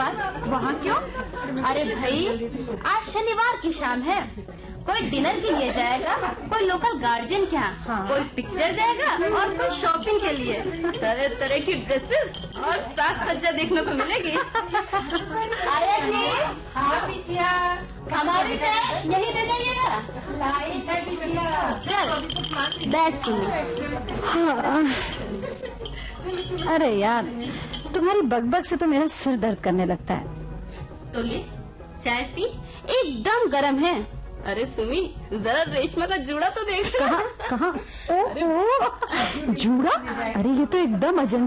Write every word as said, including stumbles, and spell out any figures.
पास। वहाँ क्यों? अरे भाई, आज शनिवार की शाम है। कोई डिनर के लिए जाएगा, कोई लोकल गार्जियन के यहाँ, हाँ। कोई पिक्चर जाएगा और कोई शॉपिंग के लिए। तरह तरह की ड्रेसेस और साज सज्जा देखने को मिलेगी। आया जी? हाँ बिटिया, हमारी चाय यही दे देंगे। लाई है बिटिया। चल बैठ सुन। हाँ। अरे यार, तुम्हारी बकबक से तो मेरा सिर दर्द करने लगता है। तो ले चाय पी, एकदम गर्म है। अरे सुमी, जरा रेशमा का जूड़ा तो देख। कहाँ कहाँ? ओ, ओ, जूड़ा? अरे ये तो एकदम अजंता